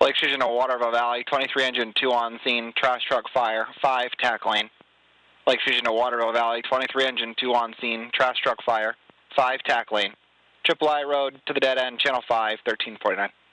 Lake Station to Waterville Valley, 23 engine, 2 on scene, trash truck fire, 5 tack lane. Lake Station to Waterville Valley, 23 engine, 2 on scene, trash truck fire, 5 tack lane. Triple I Road to the dead end, channel 5, 1349.